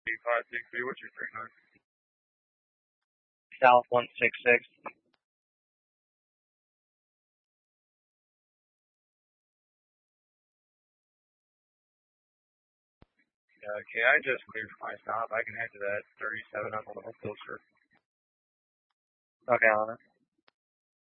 563, what's your 39? South 166. Okay, I just cleared for my stop. I can head to that 37 up on the whole filter. Okay, on it.